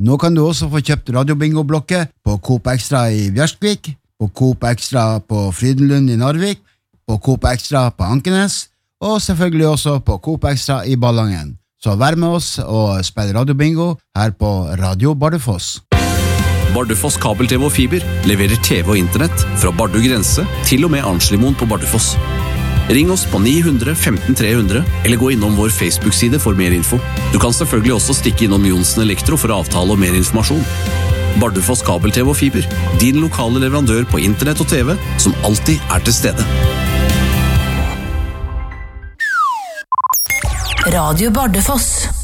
Nå kan du også få kjøpt radiobingo-blokke på Coop Extra i Bjørskvik, på Coop Extra på Frydenlund i Narvik, på Coop Extra på Ankenes, og selvfølgelig også på Coop Extra i Ballangen. Så vær med oss og spill radiobingo her på Radio Bardufoss. Bardufoss kabel-TV og fiber leverer TV og internett fra Bardu grense til og med Arnslimoen på Bardufoss. Ring oss på 900 15 300 eller gå innom vår Facebook-side for mer info. Du kan selvfølgelig også stikke innom Jonsen Elektro for avtale og mer informasjon. Bardufoss kabel-TV og fiber, din lokale leverandør på internett og TV som alltid til stede. Radio Bardufoss.